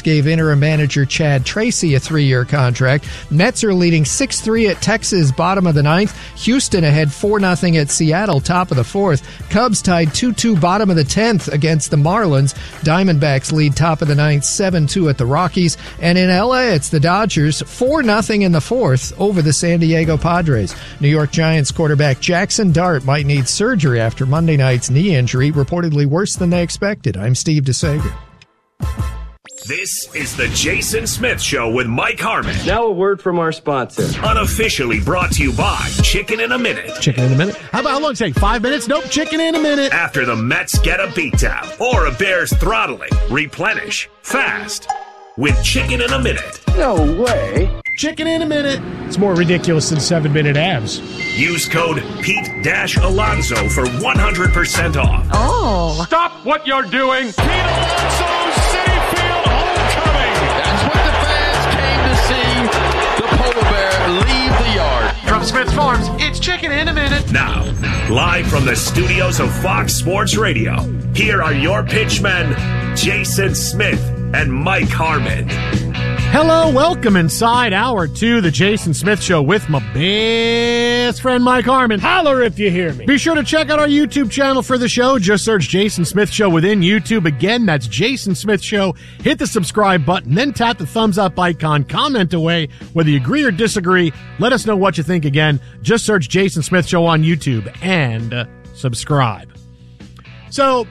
Sox gave interim manager Chad Tracy a 3-year contract. Mets are leading 6-3 at Texas, bottom of the ninth. Houston ahead 4-0 at Seattle, top of the fourth. Cubs tied 2-2, bottom of the 10th against the Marlins. Diamondbacks lead top of the ninth, 7-2 at the Rockies. And in LA, it's the Dodgers, 4-0 in the fourth over the San Diego Padres. New York Giants quarterback Jackson Dart might need surgery after Monday night's knee injury, reportedly worse than they expected. I'm Steve DeSager. This is the Jason Smith Show with Mike Harmon. Now a word from our sponsor. Unofficially brought to you by Chicken in a Minute. Chicken in a minute? How long does it take? 5 minutes? Nope, chicken in a minute. After the Mets get a beatdown or a Bears throttling, replenish fast with Chicken in a Minute. No way. Chicken in a minute. It's more ridiculous than 7-minute abs. Use code Pete-Alonso for 100% off. Oh. Stop what you're doing. Pete Alonso, Citi Field homecoming. That's what the fans came to see. The polar bear leave the yard. From Smith Farms, it's Chicken in a Minute. Now, live from the studios of Fox Sports Radio, here are your pitchmen, Jason Smith and Mike Harmon. Hello, welcome inside Hour 2, the Jason Smith Show with my best friend Mike Harmon. Holler if you hear me. Be sure to check out our YouTube channel for the show. Just search Jason Smith Show within YouTube. Again, that's Jason Smith Show. Hit the subscribe button, then tap the thumbs up icon. Comment away whether you agree or disagree. Let us know what you think. Again, just search Jason Smith Show on YouTube and subscribe. So,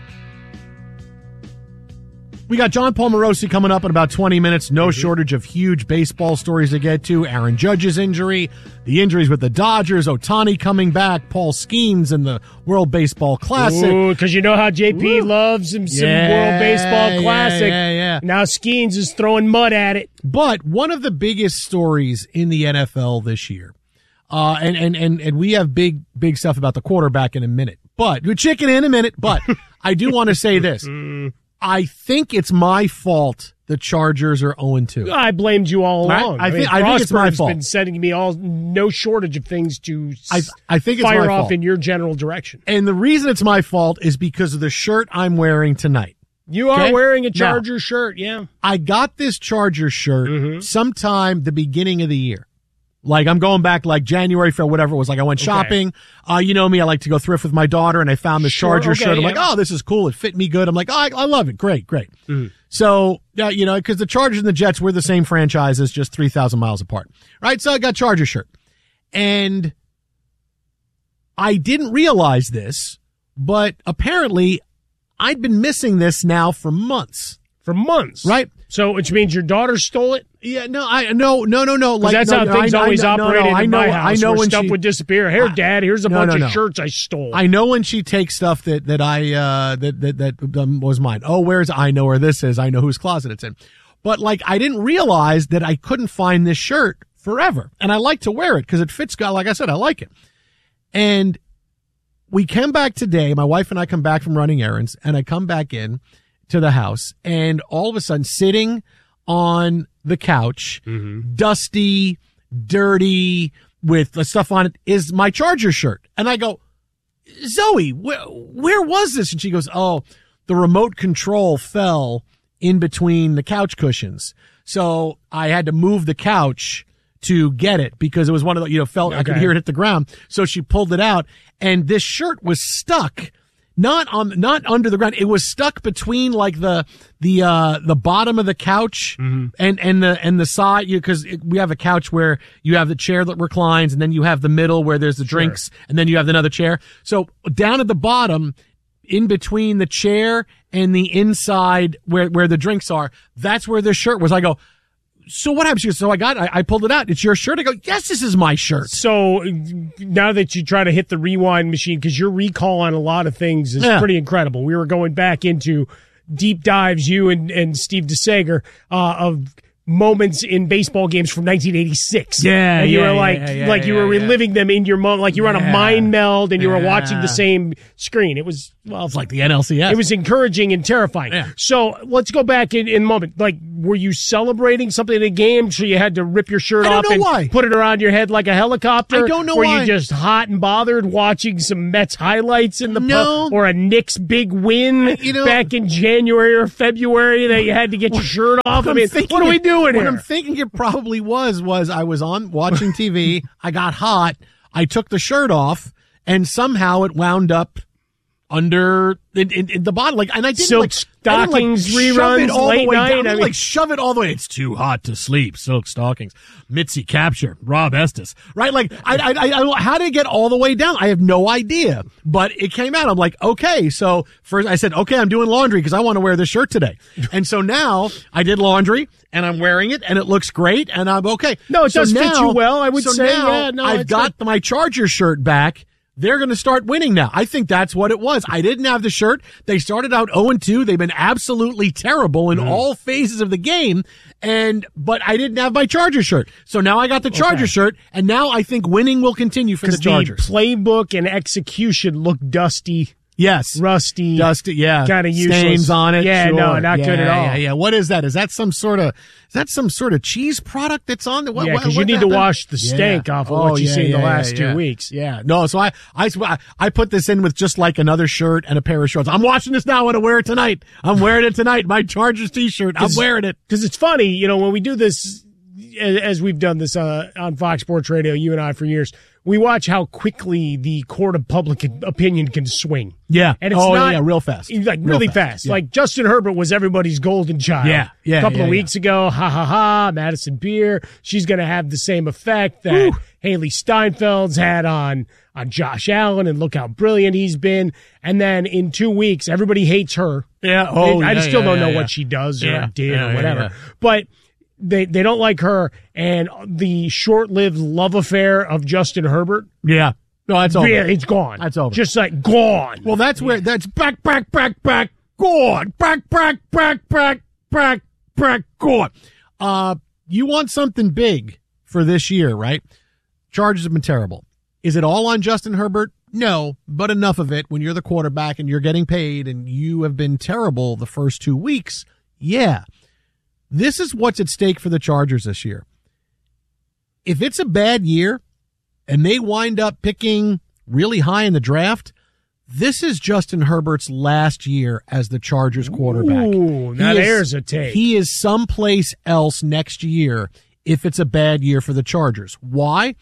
we got John Paul Morosi coming up in about 20 minutes. No shortage of huge baseball stories to get to. Aaron Judge's injury, the injuries with the Dodgers, Ohtani coming back, Paul Skeens in the World Baseball Classic. Ooh, because you know how JP loves him some World Baseball Classic. Yeah. Now Skeens is throwing mud at it. But one of the biggest stories in the NFL this year, and we have big stuff about the quarterback in a minute, but we're chicken in a minute, but I do want to say this. I think it's my fault the Chargers are 0-2. I blamed you all along. I think it's my fault. Been sending me no shortage of things to I think it's fire my off fault. in your general direction. And the reason it's my fault is because of the shirt I'm wearing tonight. You are wearing a Charger shirt, yeah. I got this Charger shirt sometime the beginning of the year. Like, I'm going back like January, February, whatever it was. Like, I went shopping. You know me, I like to go thrift with my daughter, and I found this Charger shirt. I'm like, oh, this is cool. It fit me good. I'm like, oh, I love it. Great. So, because the Chargers and the Jets were the same franchises, just 3,000 miles apart. Right? So I got Charger shirt. And I didn't realize this, but apparently I'd been missing this now for months. For months? Right? So, which means your daughter stole it? Yeah, no. Like, that's how things always operated in my house. I know when stuff would disappear. Here, Dad, here's a bunch of shirts I stole. I know when she takes stuff that was mine. Oh, I know where this is. I know whose closet it's in. But like, I didn't realize that I couldn't find this shirt forever, and I like to wear it because it fits. Like I said, I like it. And we came back today. My wife and I come back from running errands, and I come back in to the house, and all of a sudden, sitting on the couch, dusty, dirty, with the stuff on it, is my Charger shirt. And I go, Zoe, where was this? And she goes, oh, the remote control fell in between the couch cushions. So I had to move the couch to get it because it was one of the, I could hear it hit the ground. So she pulled it out, and this shirt was stuck. Not under the ground. It was stuck between like the bottom of the couch and the side, because we have a couch where you have the chair that reclines, and then you have the middle where there's the drinks, and then you have another chair. So down at the bottom, in between the chair and the inside where the drinks are, that's where the shirt was. I go, so what happens? So I pulled it out. It's your shirt. I go, yes, this is my shirt. So now that you try to hit the rewind machine, because your recall on a lot of things is pretty incredible. We were going back into deep dives, you and Steve DeSager, of moments in baseball games from 1986. And you were you were reliving them in your moment, like you were on a mind meld and you were watching the same screen. It was, it's like the NLCS. It was encouraging and terrifying. So let's go back in a moment. Like, were you celebrating something in a game so you had to rip your shirt off and why. put it around your head like a helicopter? I don't know were why. Were you just hot and bothered watching some Mets highlights in the pub, or a Knicks big win back in January or February that you had to get your shirt off? I mean, what are we doing here? What I'm thinking it probably was I was on watching TV, I got hot, I took the shirt off, and somehow it wound up under in the bottom, and I didn't Silk Stockings reruns late night. I mean, shove it all the way. It's too hot to sleep. Silk Stockings, Mitzi Capture, Rob Estes, right? I how did it get all the way down? I have no idea, but it came out. I'm like, okay. So first I said, okay, I'm doing laundry because I want to wear this shirt today, and so now I did laundry and I'm wearing it and it looks great and I'm okay. No, it does fit you well. I would say, I've got my Charger shirt back. They're going to start winning now. I think that's what it was. I didn't have the shirt. They started out 0-2. They've been absolutely terrible in all phases of the game. But I didn't have my Charger shirt. So now I got the Charger shirt, and now I think winning will continue for the Chargers. The playbook and exexecution look dusty. Yes. Rusty. Dusty, yeah. Kind of useless. Stains on it. Yeah, sure. no, not good at all. Yeah. What is that? Is that some sort of cheese product that's on? Because you need to wash the stank off of what you've seen the last 2 weeks. Yeah. No, so I put this in with just like another shirt and a pair of shorts. I'm washing this now. I want to wear it tonight. I'm wearing it tonight. My Chargers t-shirt. I'm wearing it. Because it's funny, when we do this, as we've done this on Fox Sports Radio, you and I for years, we watch how quickly the court of public opinion can swing. Yeah. And it's real fast. Really fast. Yeah. Like Justin Herbert was everybody's golden child. Yeah. A couple of weeks ago, Madison Beer. She's going to have the same effect that Haley Steinfeld's had on Josh Allen, and look how brilliant he's been. And then in 2 weeks, everybody hates her. Yeah. I just still don't know what she does or did or whatever. Yeah. But they don't like her, and the short-lived love affair of Justin Herbert. Yeah. No, that's over. Yeah, it's gone. That's over. Just like gone. Well, that's where that's back, gone. Back, gone. You want something big for this year, right? Chargers have been terrible. Is it all on Justin Herbert? No, but enough of it when you're the quarterback and you're getting paid and you have been terrible the first 2 weeks. Yeah. This is what's at stake for the Chargers this year. If it's a bad year and they wind up picking really high in the draft, this is Justin Herbert's last year as the Chargers quarterback. Ooh, now there's a take. He is someplace else next year if it's a bad year for the Chargers. Why?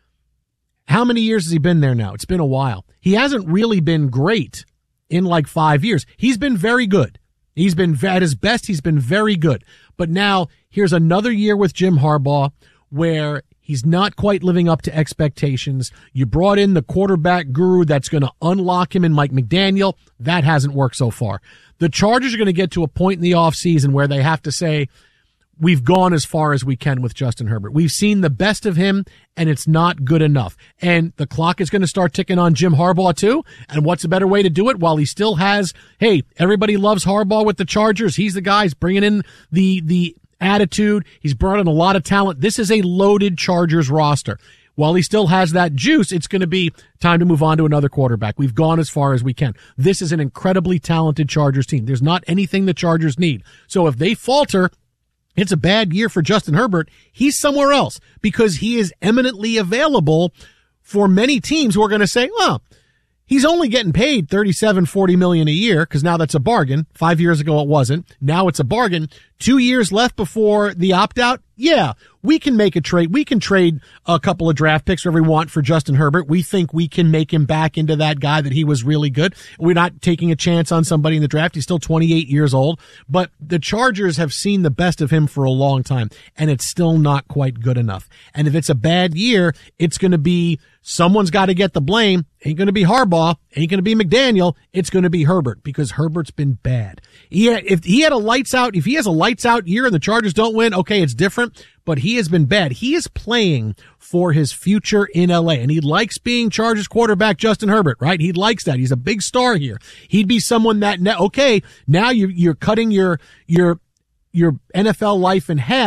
How many years has he been there now? It's been a while. He hasn't really been great in like 5 years. He's been very good. He's been at his best. He's been very good. But now here's another year with Jim Harbaugh where he's not quite living up to expectations. You brought in the quarterback guru that's going to unlock him in Mike McDaniel. That hasn't worked so far. The Chargers are going to get to a point in the offseason where they have to say, we've gone as far as we can with Justin Herbert. We've seen the best of him, and it's not good enough. And the clock is going to start ticking on Jim Harbaugh, too. And what's a better way to do it while he still has, hey, everybody loves Harbaugh with the Chargers. He's the guy. He's bringing in the attitude. He's brought in a lot of talent. This is a loaded Chargers roster. While he still has that juice, it's going to be time to move on to another quarterback. We've gone as far as we can. This is an incredibly talented Chargers team. There's not anything the Chargers need. So if they falter, it's a bad year for Justin Herbert. He's somewhere else because he is eminently available for many teams who are going to say, well, he's only getting paid $37-40 million a year because now that's a bargain. 5 years ago it wasn't. Now it's a bargain. 2 years left before the opt-out. Yeah, we can make a trade. We can trade a couple of draft picks wherever we want for Justin Herbert. We think we can make him back into that guy that he was really good. We're not taking a chance on somebody in the draft. He's still 28 years old, but the Chargers have seen the best of him for a long time, and it's still not quite good enough. And if it's a bad year, it's going to be someone's got to get the blame. Ain't going to be Harbaugh. Ain't going to be McDaniel. It's going to be Herbert because Herbert's been bad. If he has a lights out year and the Chargers don't win, okay, it's different. But he has been bad. He is playing for his future in LA, and he likes being Chargers quarterback Justin Herbert, right? He likes that. He's a big star here. He'd be someone that, okay, now you're cutting your NFL life in half.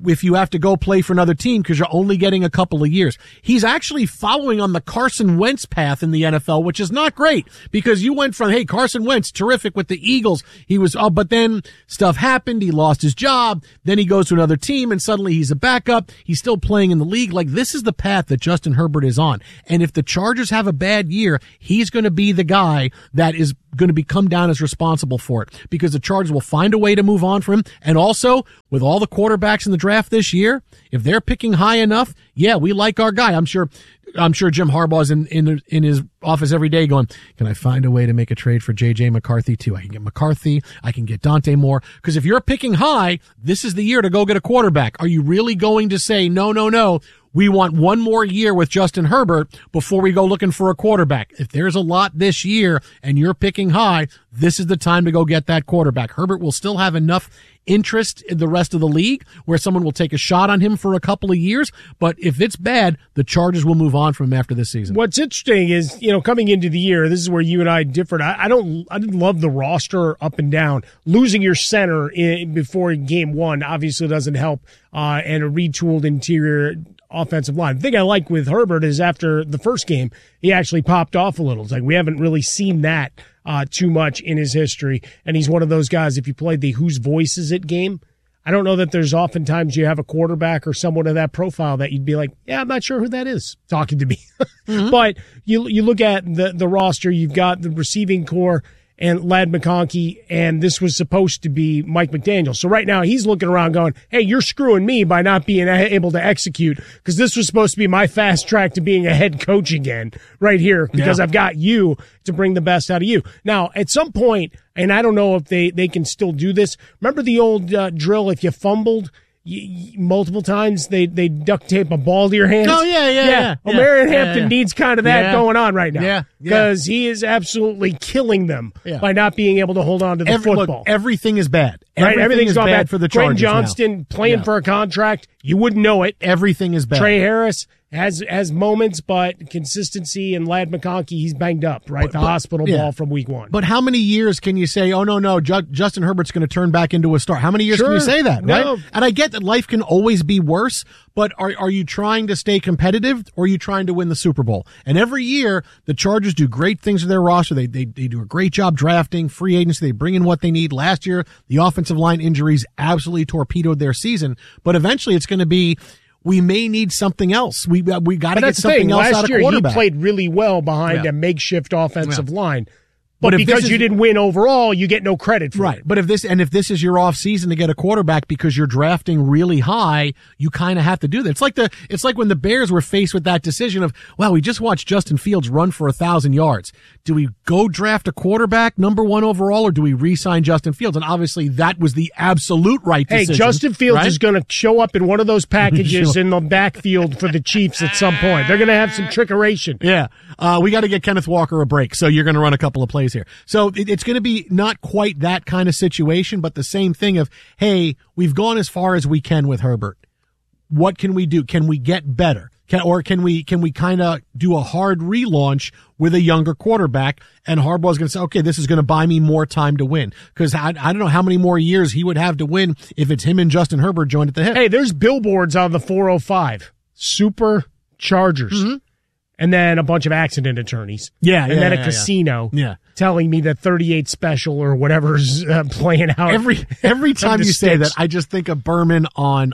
if you have to go play for another team because you're only getting a couple of years. He's actually following on the Carson Wentz path in the NFL, which is not great because you went from, hey, Carson Wentz, terrific with the Eagles. He was, but then stuff happened. He lost his job. Then he goes to another team and suddenly he's a backup. He's still playing in the league. Like, this is the path that Justin Herbert is on. And if the Chargers have a bad year, he's going to be the guy that is going to come down as responsible for it because the Chargers will find a way to move on from him. And also, with all the quarterbacks in the draft this year, if they're picking high enough, yeah, we like our guy. I'm sure Jim Harbaugh's in his office every day going, can I find a way to make a trade for J.J. McCarthy too? I can get McCarthy. I can get Dante Moore. Because if you're picking high, this is the year to go get a quarterback. Are you really going to say, no, we want one more year with Justin Herbert before we go looking for a quarterback? If there's a lot this year and you're picking high, this is the time to go get that quarterback. Herbert will still have enough interest in the rest of the league where someone will take a shot on him for a couple of years. But if it's bad, the Chargers will move on from him after this season. What's interesting is, coming into the year, this is where you and I differed. I didn't love the roster up and down. Losing your center before game one obviously doesn't help, and a retooled interior offensive line. The thing I like with Herbert is after the first game, he actually popped off a little. It's like we haven't really seen that too much in his history. And he's one of those guys, if you played the whose voice is it game, I don't know that there's oftentimes you have a quarterback or someone of that profile that you'd be like, yeah, I'm not sure who that is talking to me. Mm-hmm. But you look at the roster, you've got the receiving core and Ladd McConkey, and this was supposed to be Mike McDaniel. So right now he's looking around going, hey, you're screwing me by not being able to execute because this was supposed to be my fast track to being a head coach again right here because I've got you to bring the best out of you. Now, at some point, and I don't know if they can still do this, remember the old drill, if you fumbled multiple times, they duct tape a ball to your hands? Oh, yeah. Well, Marion Hampton needs kind of that going on right now. Yeah. Because he is absolutely killing them by not being able to hold on to the football. Look, everything is bad. Right? Everything's gone bad for the Chargers. Quentin Johnston playing for a contract. You wouldn't know it. Everything is bad. Trey Harris has moments, but consistency, and Ladd McConkey, he's banged up, right? The hospital ball from week one. But how many years can you say, oh, no, Justin Herbert's going to turn back into a star? How many years can you say that, right? No. And I get that life can always be worse, but are you trying to stay competitive or are you trying to win the Super Bowl? And every year, the Chargers do great things with their roster. They do a great job drafting, free agency. They bring in what they need. Last year, the offensive line injuries absolutely torpedoed their season, but eventually it's going to be, we may need something else. We got to get something else out of quarterback. Last year, you played really well behind a makeshift offensive line. But because you didn't win overall, you get no credit for it. But if this is your off season to get a quarterback because you're drafting really high, you kind of have to do that. It's like when the Bears were faced with that decision of, wow, we just watched Justin Fields run for 1,000 yards. Do we go draft a quarterback number 1 overall or do we re-sign Justin Fields? And obviously that was the absolute right decision. Hey, Justin Fields is going to show up in one of those packages in the backfield for the Chiefs at some point. They're going to have some trickeration. Yeah. We got to get Kenneth Walker a break. So you're going to run a couple of plays here. So it's going to be not quite that kind of situation, but the same thing of, hey, we've gone as far as we can with Herbert. What can we do? Can we get better? Can we kind of do a hard relaunch with a younger quarterback? And Harbaugh's going to say, okay, this is going to buy me more time to win. Because I don't know how many more years he would have to win if it's him and Justin Herbert joined at the hip. Hey, there's billboards on the 405. Super Chargers. Mm-hmm. And then a bunch of accident attorneys. And then a casino telling me that 38 Special or whatever's playing out. Every time you say that, I just think of Berman on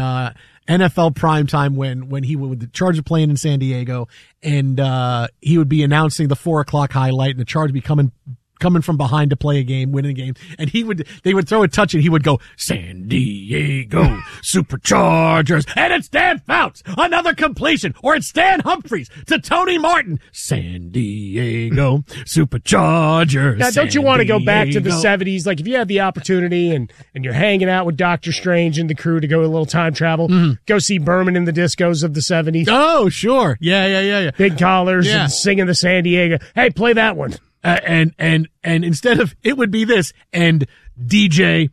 NFL primetime when he would, the Chargers playing in San Diego, and he would be announcing the 4:00 highlight, and the Chargers be coming from behind to play a game, winning a game, and they would throw a touch and he would go, San Diego Superchargers, and it's Dan Fouts, another completion, or it's Dan Humphries to Tony Martin, San Diego Superchargers. Now, don't you want to go back to the 70s? Like, if you have the opportunity and you're hanging out with Dr. Strange and the crew to go a little time travel, go see Berman in the discos of the 70s. Oh, sure. Yeah. Big collars and singing the San Diego. Hey, play that one. And instead of, it would be this, and DJ,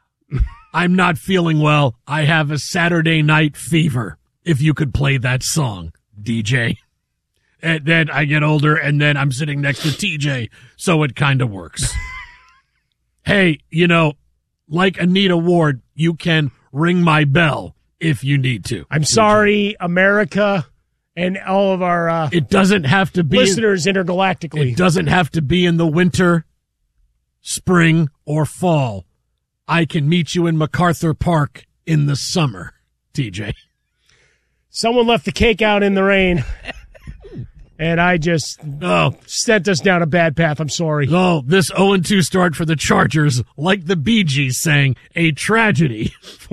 I'm not feeling well. I have a Saturday night fever. If you could play that song, DJ. And then I get older and then I'm sitting next to TJ. So it kind of works. Hey, like Anita Ward, you can ring my bell if you need to. I'm sorry, America, and all of our it doesn't have to be listeners intergalactically. It doesn't have to be in the winter, spring, or fall. I can meet you in MacArthur Park in the summer, TJ. Someone left the cake out in the rain, and I just sent us down a bad path. I'm sorry. Oh, this 0-2 start for the Chargers, like the Bee Gees sang, a tragedy